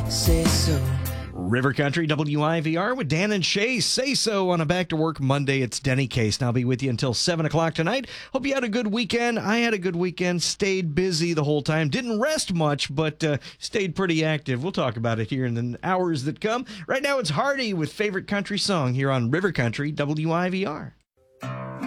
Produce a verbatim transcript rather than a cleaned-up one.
Say so. River Country, W I V R with Dan and Shay. Say so on a Back to Work Monday. It's Denny Case, and I'll be with you until seven o'clock tonight. Hope you had a good weekend. I had a good weekend. Stayed busy the whole time. Didn't rest much, but uh, stayed pretty active. We'll talk about it here in the hours that come. Right now, it's Hardy with Favorite Country Song here on River Country, W I V R.